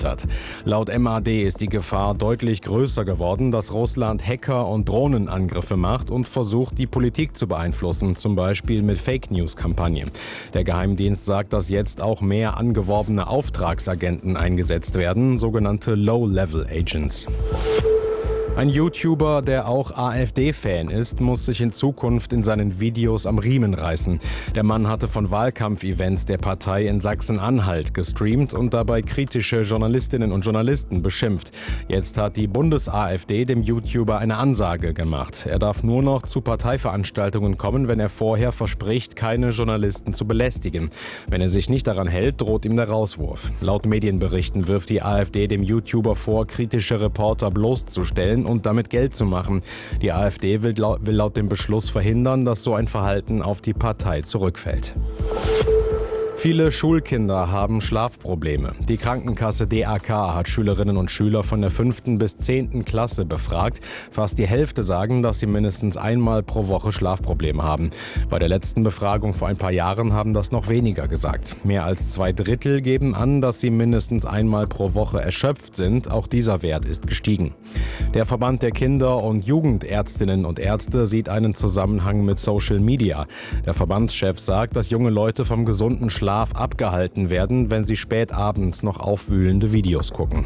hat. Laut MAD ist die Gefahr deutlich größer geworden, dass Russland Hacker- und Drohnenangriffe macht und versucht, die Politik zu beeinflussen, zum Beispiel mit Fake-News-Kampagnen. Der Geheimdienst sagt, dass jetzt auch mehr angeworbene Auftragsagenten eingesetzt werden, sogenannte Low-Level-Agents. Ein YouTuber, der auch AfD-Fan ist, muss sich in Zukunft in seinen Videos am Riemen reißen. Der Mann hatte von Wahlkampfevents der Partei in Sachsen-Anhalt gestreamt und dabei kritische Journalistinnen und Journalisten beschimpft. Jetzt hat die Bundes-AfD dem YouTuber eine Ansage gemacht. Er darf nur noch zu Parteiveranstaltungen kommen, wenn er vorher verspricht, keine Journalisten zu belästigen. Wenn er sich nicht daran hält, droht ihm der Rauswurf. Laut Medienberichten wirft die AfD dem YouTuber vor, kritische Reporter bloßzustellen und damit Geld zu machen. Die AfD will laut dem Beschluss verhindern, dass so ein Verhalten auf die Partei zurückfällt. Viele Schulkinder haben Schlafprobleme. Die Krankenkasse DAK hat Schülerinnen und Schüler von der 5. bis 10. Klasse befragt. Fast die Hälfte sagen, dass sie mindestens einmal pro Woche Schlafprobleme haben. Bei der letzten Befragung vor ein paar Jahren haben das noch weniger gesagt. Mehr als 2/3 geben an, dass sie mindestens einmal pro Woche erschöpft sind. Auch dieser Wert ist gestiegen. Der Verband der Kinder- und Jugendärztinnen und Ärzte sieht einen Zusammenhang mit Social Media. Der Verbandschef sagt, dass junge Leute vom gesunden Schlaf abgehalten werden, wenn sie spät abends noch aufwühlende Videos gucken.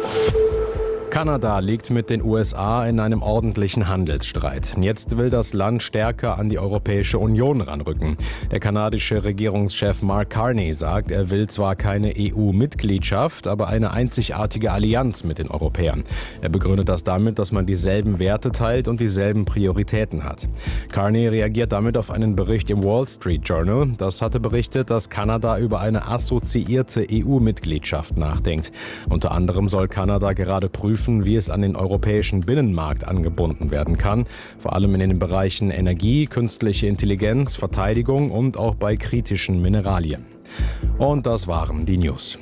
Kanada liegt mit den USA in einem ordentlichen Handelsstreit. Jetzt will das Land stärker an die Europäische Union ranrücken. Der kanadische Regierungschef Mark Carney sagt, er will zwar keine EU-Mitgliedschaft, aber eine einzigartige Allianz mit den Europäern. Er begründet das damit, dass man dieselben Werte teilt und dieselben Prioritäten hat. Carney reagiert damit auf einen Bericht im Wall Street Journal. Das hatte berichtet, dass Kanada über eine assoziierte EU-Mitgliedschaft nachdenkt. Unter anderem soll Kanada gerade prüfen, wie es an den europäischen Binnenmarkt angebunden werden kann, vor allem in den Bereichen Energie, künstliche Intelligenz, Verteidigung und auch bei kritischen Mineralien. Und das waren die News.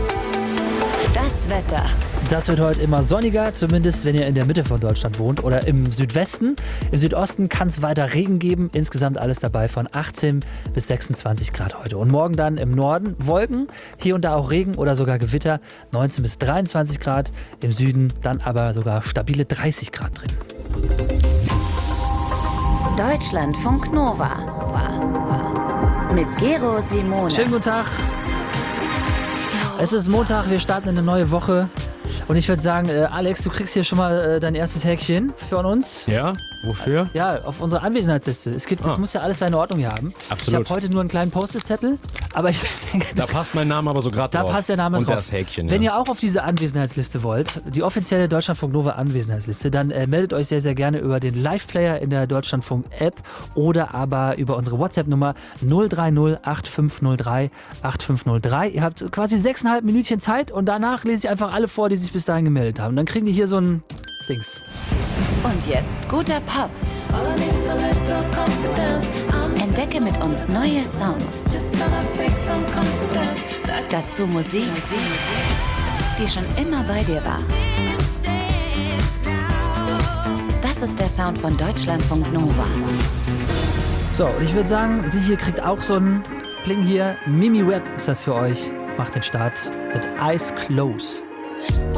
Das Wetter. Das wird heute immer sonniger, zumindest wenn ihr in der Mitte von Deutschland wohnt oder im Südwesten. Im Südosten kann es weiter Regen geben, insgesamt alles dabei von 18 bis 26 Grad heute. Und morgen dann im Norden Wolken, hier und da auch Regen oder sogar Gewitter, 19 bis 23 Grad. Im Süden dann aber sogar stabile 30 Grad drin. Deutschlandfunk Nova. Mit Gero Simone. Schönen guten Tag. Es ist Montag, wir starten in eine neue Woche. Und ich würde sagen, Alex, du kriegst hier schon mal dein erstes Häkchen von uns. Ja? Wofür? Ja, auf unserer Anwesenheitsliste. Das muss ja alles seine Ordnung hier haben. Absolut. Ich habe heute nur einen kleinen Post-it-Zettel, aber ich denke, Da passt mein Name aber so gerade drauf. da passt der Name und drauf. das Häkchen. Wenn ja. ihr auch auf diese Anwesenheitsliste wollt, die offizielle Deutschlandfunk Nova Anwesenheitsliste, dann meldet euch sehr, sehr gerne über den Live-Player in der Deutschlandfunk-App oder aber über unsere WhatsApp-Nummer 030 8503 8503. Ihr habt quasi 6,5 Minütchen Zeit und danach lese ich einfach alle vor, die sich bis dahin gemeldet haben. Dann kriegen die hier so ein Dings. Und jetzt guter Pop. Entdecke mit uns neue Songs. Dazu Musik, die schon immer bei dir war. Das ist der Sound von Deutschlandfunk Nova. So, und ich würde sagen, sie hier kriegt auch so ein Bling hier. Mimi Webb ist das für euch. Macht den Start mit Eyes Closed.